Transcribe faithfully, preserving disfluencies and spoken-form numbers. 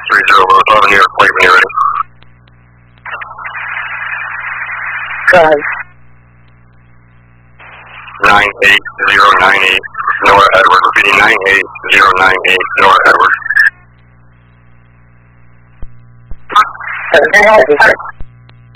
three zero Rose eleven, New York, plate when you're ready. Go ahead. nine eight zero nine eight, Nora Edward. Repeating nine eight zero nine eight, Nora Edward. seven,